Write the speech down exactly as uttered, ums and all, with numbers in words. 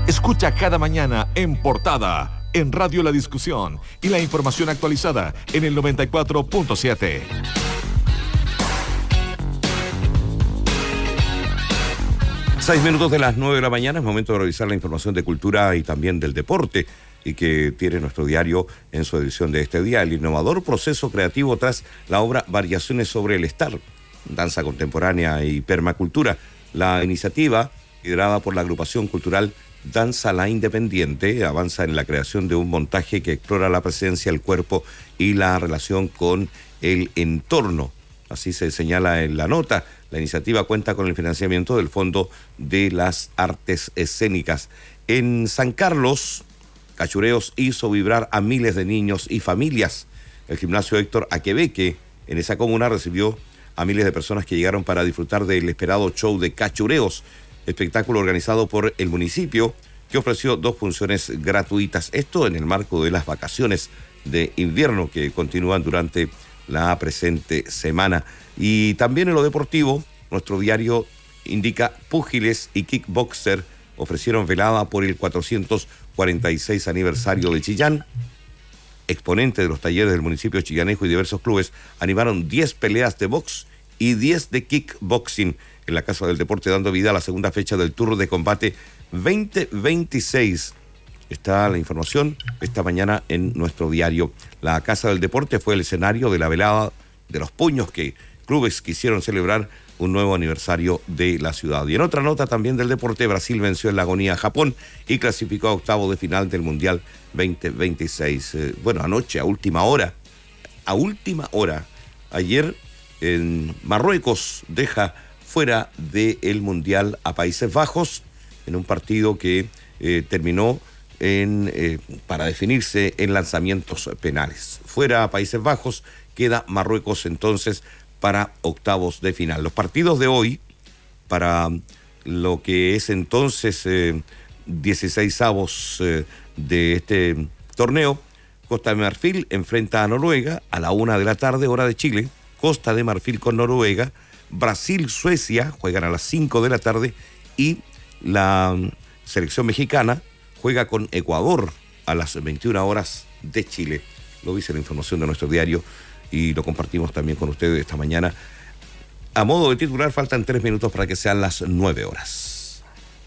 Escucha cada mañana en Portada, en Radio La Discusión y la información actualizada en el noventa y cuatro punto siete. Seis minutos de las nueve de la mañana, es momento de revisar la información de cultura y también del deporte y que tiene nuestro diario en su edición de este día. El innovador proceso creativo tras la obra Variaciones sobre el Estar, danza contemporánea y permacultura. La iniciativa, liderada por la agrupación cultural Danza La Independiente, avanza en la creación de un montaje que explora la presencia, el cuerpo y la relación con el entorno. Así se señala en la nota. La iniciativa cuenta con el financiamiento del Fondo de las Artes Escénicas. En San Carlos, Cachureos hizo vibrar a miles de niños y familias. El gimnasio Héctor Aquebeque en esa comuna recibió a miles de personas que llegaron para disfrutar del esperado show de Cachureos, espectáculo organizado por el municipio que ofreció dos funciones gratuitas. Esto en el marco de las vacaciones de invierno que continúan durante la presente semana. Y también en lo deportivo, nuestro diario indica púgiles y kickboxer ofrecieron velada por el cuatrocientos cuarenta y seis aniversario de Chillán. Exponentes de los talleres del municipio chillanejo y diversos clubes animaron diez peleas de box y diez de kickboxing en la Casa del Deporte, dando vida a la segunda fecha del Tour de Combate veinte veintiséis. Está la información esta mañana en nuestro diario. La Casa del Deporte fue el escenario de la velada de los puños que clubes quisieron celebrar un nuevo aniversario de la ciudad. Y en otra nota también del deporte, Brasil venció en la agonía a Japón y clasificó a octavo de final del Mundial veinte veintiséis. Eh, bueno, anoche, a última hora, a última hora, ayer en Marruecos deja fuera del Mundial a Países Bajos en un partido que eh, terminó en, eh, para definirse en lanzamientos penales. Fuera a Países Bajos, queda Marruecos entonces para octavos de final. Los partidos de hoy, para lo que es entonces eh, dieciseisavos eh, de este torneo, Costa de Marfil enfrenta a Noruega a la una de la tarde, hora de Chile. Costa de Marfil con Noruega. Brasil-Suecia juegan a las cinco de la tarde y la selección mexicana juega con Ecuador a las veintiuna horas de Chile. Lo dice la información de nuestro diario y lo compartimos también con ustedes esta mañana. A modo de titular, faltan tres minutos para que sean las nueve horas.